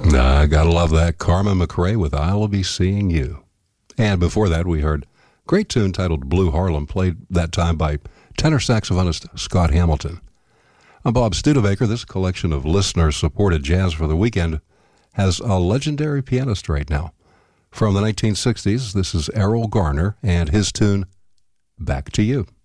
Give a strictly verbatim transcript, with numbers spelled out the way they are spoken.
I gotta love that. Carmen McRae with I'll Be Seeing You. And before that, we heard a great tune titled Blue Harlem, played that time by tenor saxophonist Scott Hamilton. I'm Bob Studebaker. This collection of listener-supported jazz for the weekend has a legendary pianist right now. From the nineteen sixties, this is Errol Garner and his tune, Back to You.